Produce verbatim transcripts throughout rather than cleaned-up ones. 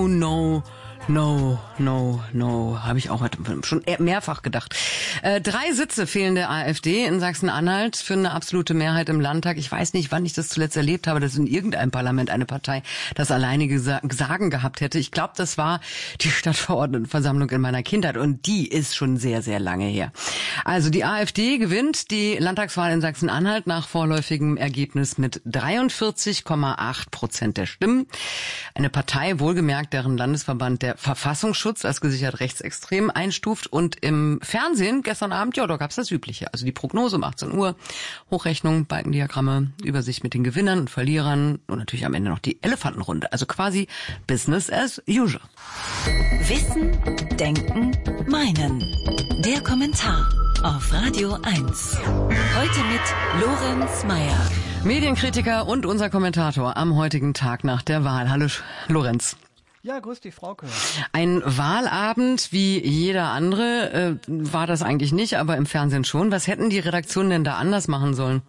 no, no. No, no, no, habe ich auch heute schon mehrfach gedacht. Äh, drei Sitze fehlen der AfD in Sachsen-Anhalt für eine absolute Mehrheit im Landtag. Ich weiß nicht, wann ich das zuletzt erlebt habe, dass in irgendeinem Parlament eine Partei das alleinige Sagen gehabt hätte. Ich glaube, das war die Stadtverordnetenversammlung in meiner Kindheit und die ist schon sehr, sehr lange her. Also die AfD gewinnt die Landtagswahl in Sachsen-Anhalt nach vorläufigem Ergebnis mit dreiundvierzig Komma acht Prozent der Stimmen. Eine Partei, wohlgemerkt, deren Landesverband der Verfassungsschutz als gesichert rechtsextrem einstuft. Und im Fernsehen gestern Abend, ja, da gab's das Übliche. Also die Prognose um achtzehn Uhr, Hochrechnung, Balkendiagramme, Übersicht mit den Gewinnern und Verlierern und natürlich am Ende noch die Elefantenrunde. Also quasi Business as usual. Wissen, Denken, Meinen. Der Kommentar auf Radio eins. Heute mit Lorenz Meier. Medienkritiker und unser Kommentator am heutigen Tag nach der Wahl. Hallo Lorenz. Ja, grüß dich, Frauke. Ein Wahlabend wie jeder andere äh, war das eigentlich nicht, aber im Fernsehen schon. Was hätten die Redaktionen denn da anders machen sollen?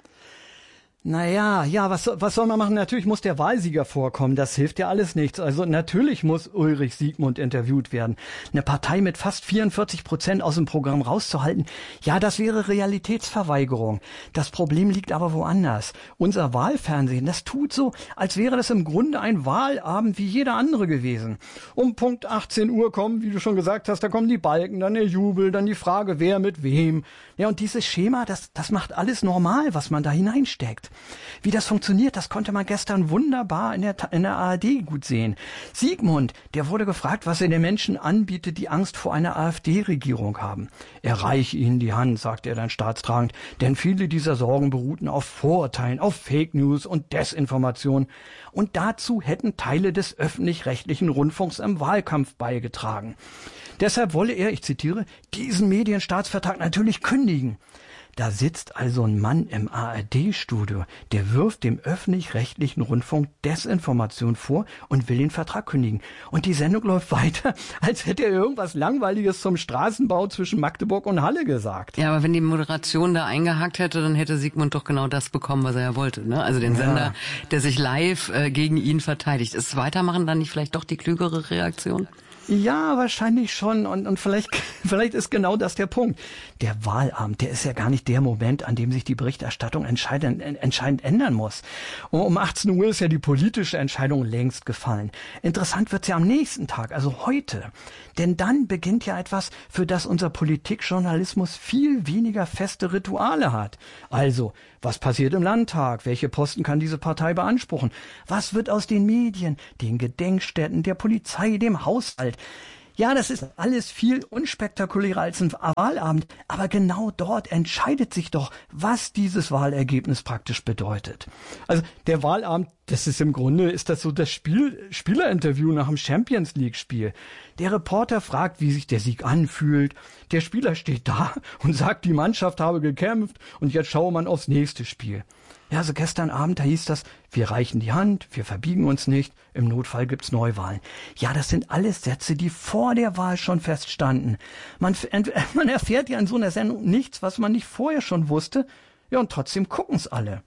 Naja, ja, was, was soll man machen? Natürlich muss der Wahlsieger vorkommen. Das hilft ja alles nichts. Also natürlich muss Ulrich Siegmund interviewt werden. Eine Partei mit fast vierundvierzig Prozent aus dem Programm rauszuhalten, ja, das wäre Realitätsverweigerung. Das Problem liegt aber woanders. Unser Wahlfernsehen, das tut so, als wäre das im Grunde ein Wahlabend wie jeder andere gewesen. Um Punkt achtzehn Uhr kommen, wie du schon gesagt hast, da kommen die Balken, dann der Jubel, dann die Frage, wer mit wem. Ja, und dieses Schema, das, das macht alles normal, was man da hineinsteckt. Wie das funktioniert, das konnte man gestern wunderbar in der, in der A R D gut sehen. Siegmund, der wurde gefragt, was er den Menschen anbietet, die Angst vor einer AfD-Regierung haben. Er reiche ihnen die Hand, sagte er dann staatstragend, denn viele dieser Sorgen beruhten auf Vorurteilen, auf Fake News und Desinformation. Und dazu hätten Teile des öffentlich-rechtlichen Rundfunks im Wahlkampf beigetragen. Deshalb wolle er, ich zitiere, diesen Medienstaatsvertrag natürlich kündigen. Da sitzt also ein Mann im A R D-Studio, der wirft dem öffentlich-rechtlichen Rundfunk Desinformation vor und will den Vertrag kündigen. Und die Sendung läuft weiter, als hätte er irgendwas Langweiliges zum Straßenbau zwischen Magdeburg und Halle gesagt. Ja, aber wenn die Moderation da eingehakt hätte, dann hätte Siegmund doch genau das bekommen, was er ja wollte, ne? Also den Sender, ja, der sich live äh, gegen ihn verteidigt. Ist Weitermachen dann nicht vielleicht doch die klügere Reaktion? Ja, wahrscheinlich schon. Und, und vielleicht, vielleicht ist genau das der Punkt. Der Wahlabend, der ist ja gar nicht der Moment, an dem sich die Berichterstattung entscheidend, entscheidend ändern muss. Um, um achtzehn Uhr ist ja die politische Entscheidung längst gefallen. Interessant wird's ja am nächsten Tag, also heute. Denn dann beginnt ja etwas, für das unser Politikjournalismus viel weniger feste Rituale hat. Also, was passiert im Landtag? Welche Posten kann diese Partei beanspruchen? Was wird aus den Medien, den Gedenkstätten, der Polizei, dem Haushalt? Ja, das ist alles viel unspektakulärer als ein Wahlabend, aber genau dort entscheidet sich doch, was dieses Wahlergebnis praktisch bedeutet. Also der Wahlabend, das ist im Grunde, ist das so das Spiel, Spielerinterview nach dem Champions-League-Spiel. Der Reporter fragt, wie sich der Sieg anfühlt. Der Spieler steht da und sagt, die Mannschaft habe gekämpft und jetzt schaue man aufs nächste Spiel. Ja, also gestern Abend, da hieß das, wir reichen die Hand, wir verbiegen uns nicht, im Notfall gibt's Neuwahlen. Ja, das sind alles Sätze, die vor der Wahl schon feststanden. Man, man erfährt ja in so einer Sendung nichts, was man nicht vorher schon wusste. Ja, und trotzdem gucken's alle.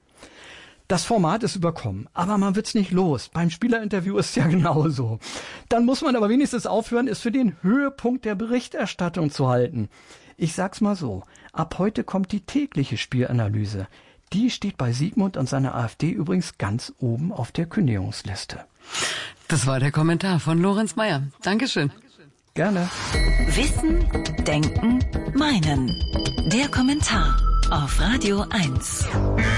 Das Format ist überkommen, aber man wird's nicht los. Beim Spielerinterview ist es ja genauso. Dann muss man aber wenigstens aufhören, es für den Höhepunkt der Berichterstattung zu halten. Ich sag's mal so, ab heute kommt die tägliche Spielanalyse. Die steht bei Siegmund und seiner AfD übrigens ganz oben auf der Kündigungsliste. Das war der Kommentar von Lorenz Meier. Dankeschön. Gerne. Wissen, Denken, Meinen. Der Kommentar auf Radio eins.